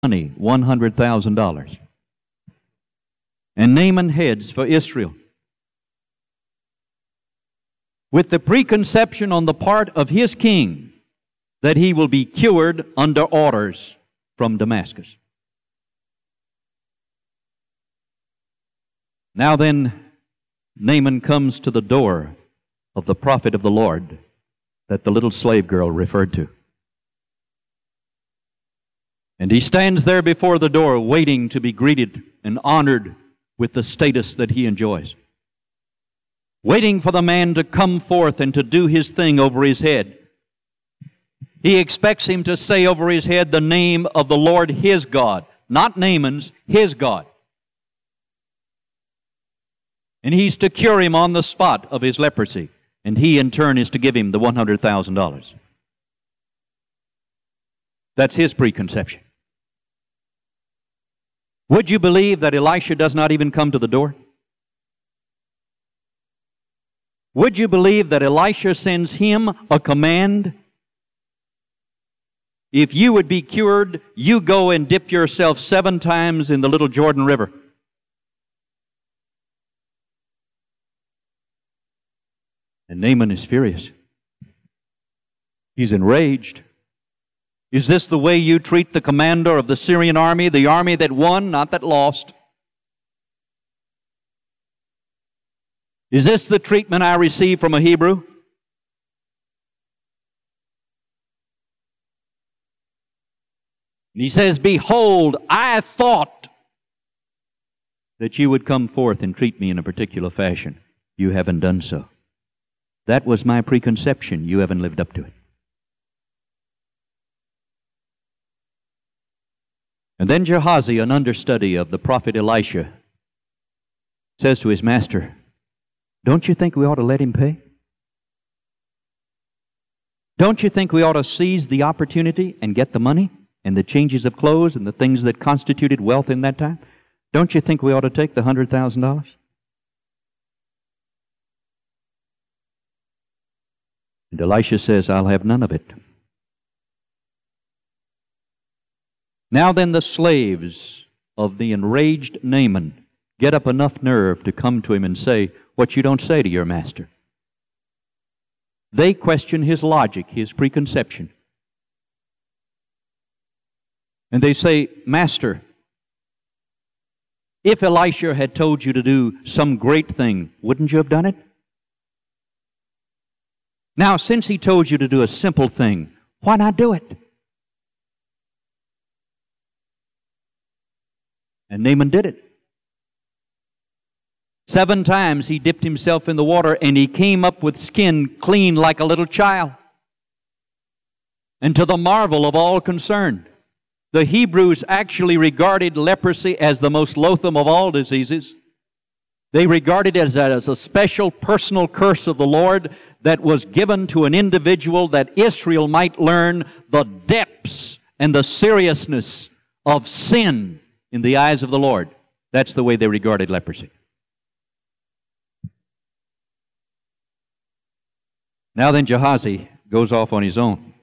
money, $100,000. And Naaman heads for Israel with the preconception on the part of his king that he will be cured under orders from Damascus. Now then, Naaman comes to the door of the prophet of the Lord that the little slave girl referred to. And he stands there before the door waiting to be greeted and honored with the status that he enjoys. Waiting for the man to come forth and to do his thing over his head. He expects him to say over his head the name of the Lord his God, not Naaman's, his God. And he's to cure him on the spot of his leprosy. And he, in turn, is to give him the $100,000. That's his preconception. Would you believe that Elisha does not even come to the door? Would you believe that Elisha sends him a command? If you would be cured, you go and dip yourself 7 times in the little Jordan River. And Naaman is furious. He's enraged. Is this the way you treat the commander of the Syrian army, the army that won, not that lost? Is this the treatment I receive from a Hebrew? And he says, behold, I thought that you would come forth and treat me in a particular fashion. You haven't done so. That was my preconception. You haven't lived up to it. And then Gehazi, an understudy of the prophet Elisha, says to his master, don't you think we ought to let him pay? Don't you think we ought to seize the opportunity and get the money and the changes of clothes and the things that constituted wealth in that time? Don't you think we ought to take the $100,000? And Elisha says, I'll have none of it. Now then, the slaves of the enraged Naaman get up enough nerve to come to him and say what you don't say to your master. They question his logic, his preconception. And they say, Master, if Elisha had told you to do some great thing, wouldn't you have done it? Now, since he told you to do a simple thing, why not do it? And Naaman did it. 7 times he dipped himself in the water, and he came up with skin clean like a little child. And to the marvel of all concerned, the Hebrews actually regarded leprosy as the most loathsome of all diseases. They regarded it as a special personal curse of the Lord that was given to an individual that Israel might learn the depths and the seriousness of sin in the eyes of the Lord. That's the way they regarded leprosy. Now then, Gehazi goes off on his own.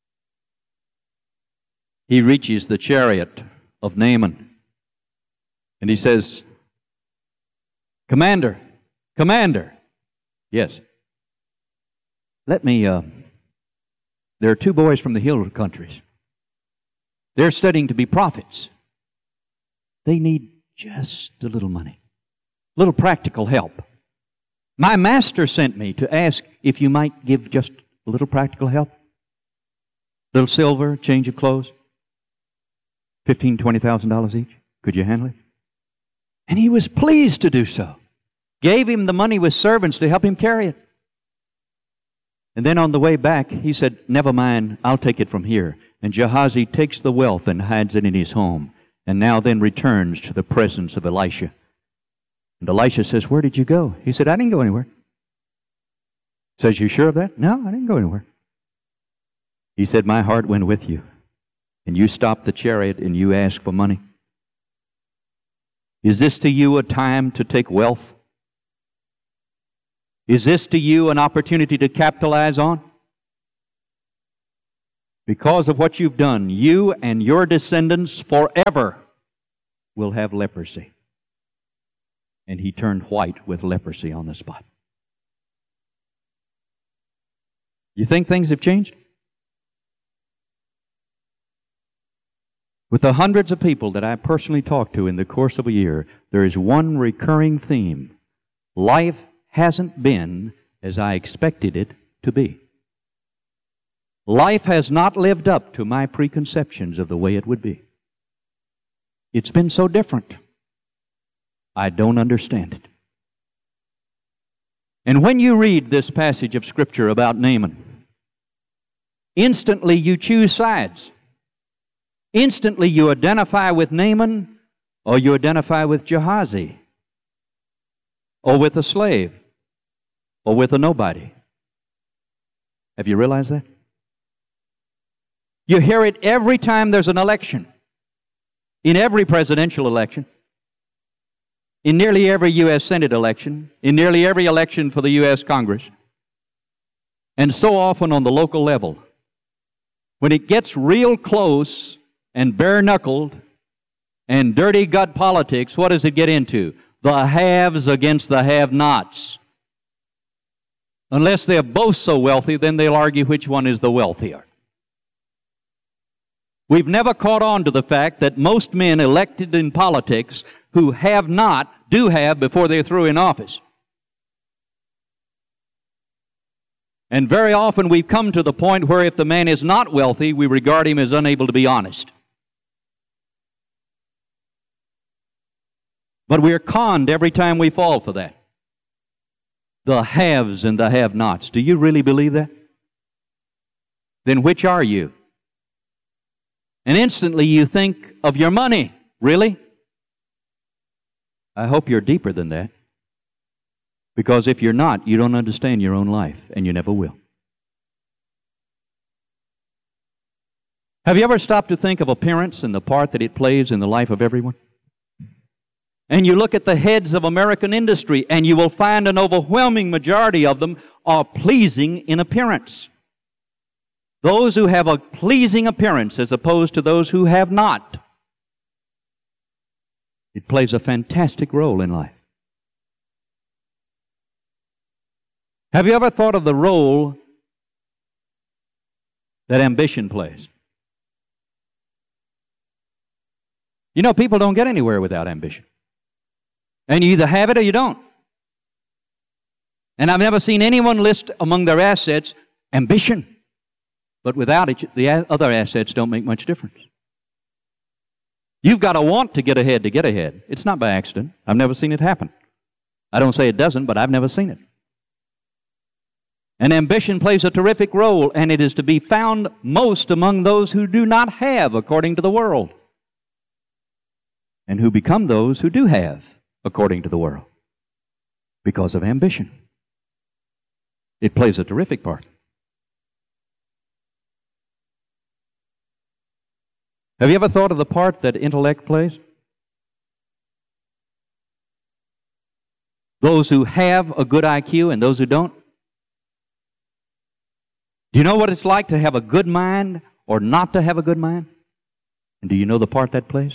He reaches the chariot of Naaman, and he says, Commander, Commander. Yes. There are 2 boys from the hill countries. They're studying to be prophets. They need just a little money, a little practical help. My master sent me to ask if you might give just a little practical help. Little silver, change of clothes, $15,000, $20,000 each. Could you handle it? And he was pleased to do so. Gave him the money with servants to help him carry it. And then on the way back, he said, never mind, I'll take it from here. And Gehazi takes the wealth and hides it in his home, and now then returns to the presence of Elisha. And Elisha says, where did you go? He said, I didn't go anywhere. Says, you sure of that? No, I didn't go anywhere. He said, my heart went with you, and you stopped the chariot and you asked for money. Is this to you a time to take wealth? Is this to you an opportunity to capitalize on? Because of what you've done, you and your descendants forever will have leprosy. And he turned white with leprosy on the spot. You think things have changed? With the hundreds of people that I personally talked to in the course of a year, there is one recurring theme. Life hasn't been as I expected it to be. Life has not lived up to my preconceptions of the way it would be. It's been so different. I don't understand it. And when you read this passage of Scripture about Naaman, instantly you choose sides. Instantly you identify with Naaman, or you identify with Gehazi, or with a slave, or with a nobody. Have you realized that? You hear it every time there's an election. In every presidential election. In nearly every U.S. Senate election. In nearly every election for the U.S. Congress. And so often on the local level. When it gets real close and bare-knuckled and dirty gut politics, what does it get into? The haves against the have-nots. Unless they're both so wealthy, then they'll argue which one is the wealthier. We've never caught on to the fact that most men elected in politics who have not, do have before they're through in office. And very often we've come to the point where if the man is not wealthy, we regard him as unable to be honest. But we're conned every time we fall for that. The haves and the have-nots. Do you really believe that? Then which are you? And instantly you think of your money. Really? I hope you're deeper than that. Because if you're not, you don't understand your own life, and you never will. Have you ever stopped to think of appearance and the part that it plays in the life of everyone? And you look at the heads of American industry, and you will find an overwhelming majority of them are pleasing in appearance. Those who have a pleasing appearance as opposed to those who have not. It plays a fantastic role in life. Have you ever thought of the role that ambition plays? You know, people don't get anywhere without ambition. And you either have it or you don't. And I've never seen anyone list among their assets ambition. But without it, the other assets don't make much difference. You've got to want to get ahead to get ahead. It's not by accident. I've never seen it happen. I don't say it doesn't, but I've never seen it. And ambition plays a terrific role, and it is to be found most among those who do not have, according to the world, and who become those who do have, according to the world, because of ambition. It plays a terrific part. Have you ever thought of the part that intellect plays? Those who have a good IQ and those who don't? Do you know what it's like to have a good mind or not to have a good mind? And do you know the part that plays?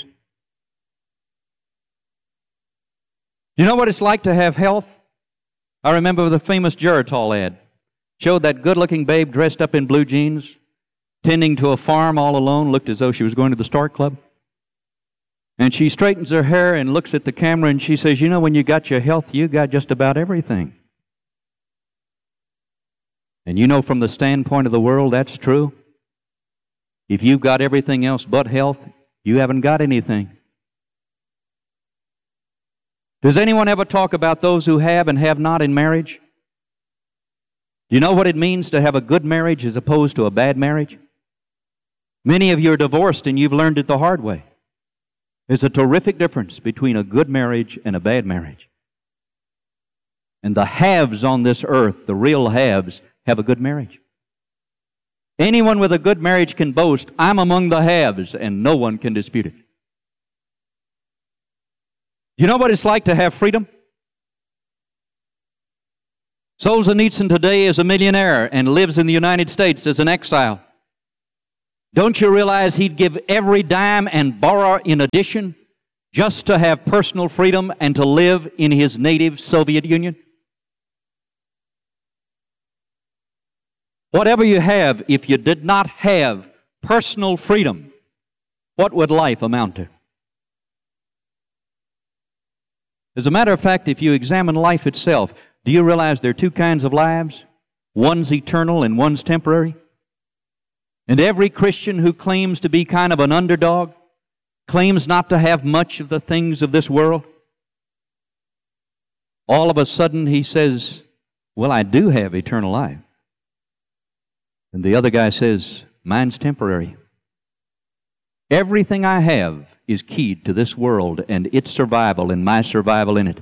Do you know what it's like to have health? I remember the famous Geritol ad. Showed that good-looking babe dressed up in blue jeans, tending to a farm all alone, looked as though she was going to the Start Club. And she straightens her hair and looks at the camera and she says, you know, when you got your health, you got just about everything. And you know, from the standpoint of the world, that's true. If you've got everything else but health, you haven't got anything. Does anyone ever talk about those who have and have not in marriage? Do you know what it means to have a good marriage as opposed to a bad marriage? Many of you are divorced and you've learned it the hard way. There's a terrific difference between a good marriage and a bad marriage. And the haves on this earth, the real haves, have a good marriage. Anyone with a good marriage can boast, I'm among the haves, and no one can dispute it. Do you know what it's like to have freedom? Solzhenitsyn today is a millionaire and lives in the United States as an exile. Don't you realize he'd give every dime and borrow in addition just to have personal freedom and to live in his native Soviet Union? Whatever you have, if you did not have personal freedom, what would life amount to? As a matter of fact, if you examine life itself, do you realize there are two kinds of lives? One's eternal and one's temporary. And every Christian who claims to be kind of an underdog, claims not to have much of the things of this world, all of a sudden he says, well, I do have eternal life. And the other guy says, mine's temporary. Everything I have is keyed to this world and its survival and my survival in it.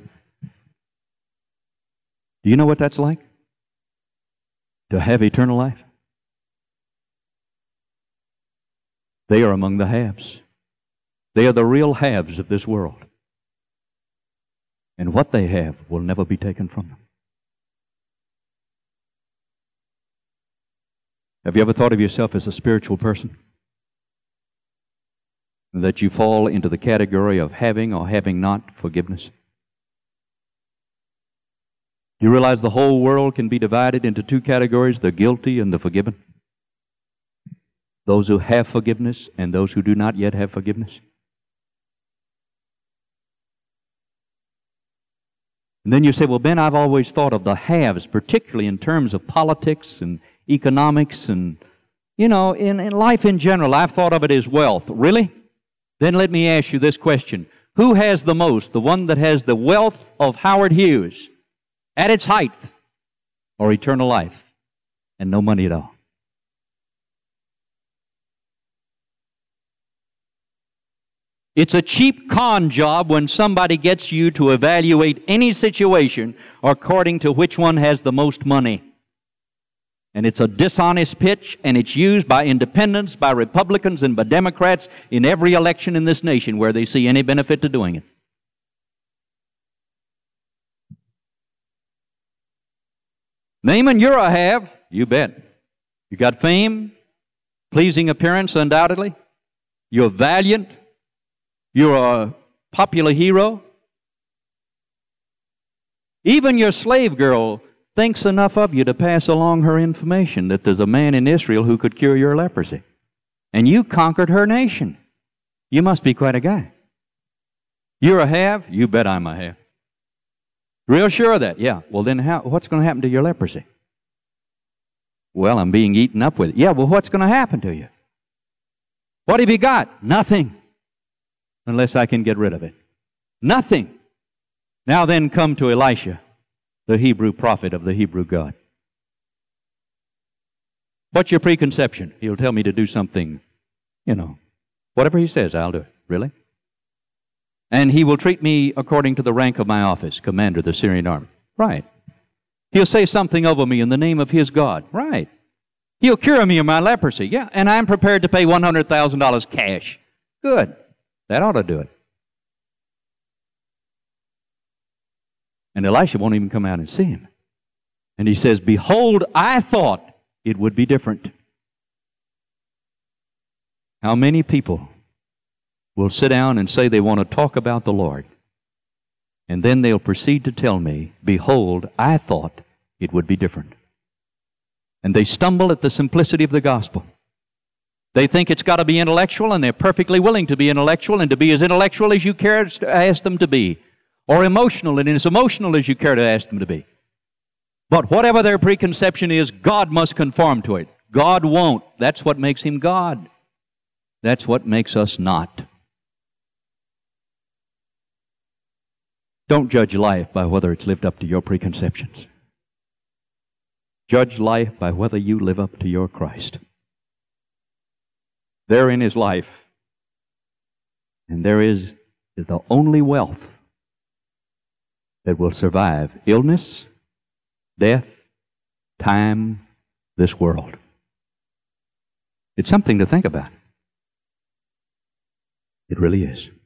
Do you know what that's like? To have eternal life? They are among the haves. They are the real haves of this world. And what they have will never be taken from them. Have you ever thought of yourself as a spiritual person? That you fall into the category of having or having not forgiveness? Do you realize the whole world can be divided into two categories, the guilty and the forgiven? Those who have forgiveness and those who do not yet have forgiveness. And then you say, well, Ben, I've always thought of the haves, particularly in terms of politics and economics and, in life in general. I've thought of it as wealth. Really? Then let me ask you this question. Who has the most? The one that has the wealth of Howard Hughes at its height, or eternal life and no money at all? It's a cheap con job when somebody gets you to evaluate any situation according to which one has the most money. And it's a dishonest pitch, and it's used by independents, by Republicans, and by Democrats in every election in this nation where they see any benefit to doing it. Naaman, you're a have. You bet. You got fame, pleasing appearance, undoubtedly. You're valiant. You're a popular hero. Even your slave girl thinks enough of you to pass along her information that there's a man in Israel who could cure your leprosy. And you conquered her nation. You must be quite a guy. You're a have? You bet I'm a have. Real sure of that? Yeah. Well, then what's going to happen to your leprosy? Well, I'm being eaten up with it. Yeah, well, what's going to happen to you? What have you got? Nothing. Unless I can get rid of it. Nothing. Now then come to Elisha, the Hebrew prophet of the Hebrew God. What's your preconception? He'll tell me to do something, whatever he says, I'll do it. Really? And he will treat me according to the rank of my office, commander of the Syrian army. Right. He'll say something over me in the name of his God. Right. He'll cure me of my leprosy. Yeah, and I'm prepared to pay $100,000 cash. Good. That ought to do it. And Elisha won't even come out and see him. And he says, behold, I thought it would be different. How many people will sit down and say they want to talk about the Lord, and then they'll proceed to tell me, behold, I thought it would be different. And they stumble at the simplicity of the gospel. They think it's got to be intellectual, and they're perfectly willing to be intellectual and to be as intellectual as you care to ask them to be, or emotional and as emotional as you care to ask them to be. But whatever their preconception is, God must conform to it. God won't. That's what makes him God. That's what makes us not. Don't judge life by whether it's lived up to your preconceptions. Judge life by whether you live up to your Christ. Therein is life, and there is the only wealth that will survive illness, death, time, this world. It's something to think about. It really is.